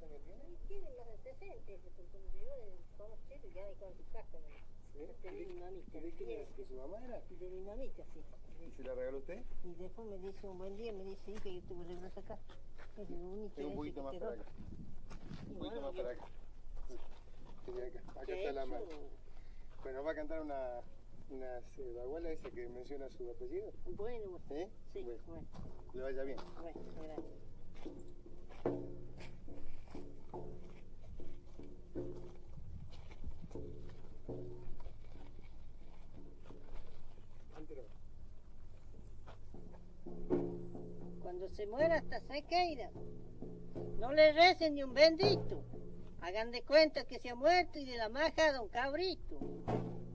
¿Cuántos años tiene? Tiene más de 60, porque yo conocí ya me con su casa. ¿Sí? De mi mamita. ¿Y de quién era? ¿De su mamá era? De mi mamita, sí. ¿Y se la regaló usted? Y después me dice un buen día, me dice, hija, yo te voy a regalar acá. Es lo único Es un poquito más para acá. Un poquito más para acá. Sí, acá está la mano. Bueno, va a cantar unas bagualas esa que menciona su apellido. Bueno, ¿Sí? Sí, Bueno, bueno. le vaya bien. Bueno, gracias. Cuando se muera hasta Sequeira, no le recen ni un bendito. Hagan de cuenta que se ha muerto y de la maja a don Cabrito.